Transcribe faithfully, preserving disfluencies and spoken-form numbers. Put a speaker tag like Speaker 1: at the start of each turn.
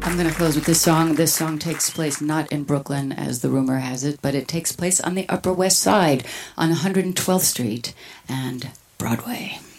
Speaker 1: I'm going to close with this song. This song takes place not in Brooklyn, as the rumor has it, but it takes place on the Upper West Side on one hundred twelfth Street and Broadway.